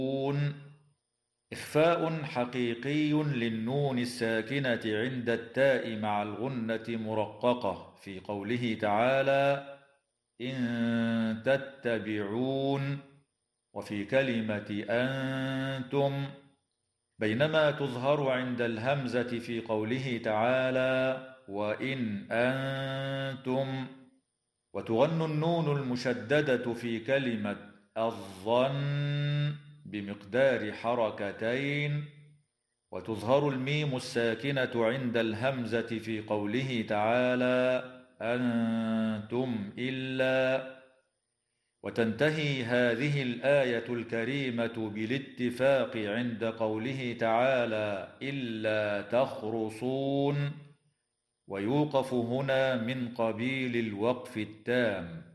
إخفاء حقيقي للنون الساكنة عند التاء مع الغنة مرققة في قوله تعالى إن تتبعون، وفي كلمة أنتم، بينما تظهر عند الهمزة في قوله تعالى وإن أنتم، وتغن النون المشددة في كلمة الظن بمقدار حركتين، وتظهر الميم الساكنة عند الهمزة في قوله تعالى أنتم إلا. وتنتهي هذه الآية الكريمة بالاتفاق عند قوله تعالى إلا تخرصون، ويوقف هنا من قبيل الوقف التام.